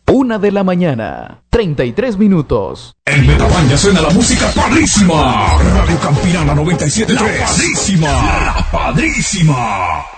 1:00 a.m, 33 minutos. En Metapán ya suena la música padrísima. Radio Campirana 97.3. La padrísima. La padrísima.